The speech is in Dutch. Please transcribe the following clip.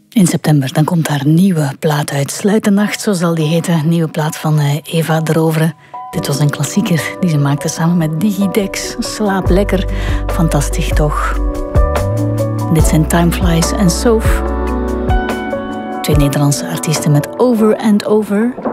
In september dan komt haar nieuwe plaat uit. Sluit de nacht, zo zal die heten. Nieuwe plaat van Eva de Rovere. Dit was een klassieker die ze maakte samen met Digidex. Slaap lekker. Fantastisch toch? Dit zijn Time Flies en Soph. Twee Nederlandse artiesten met Over and Over.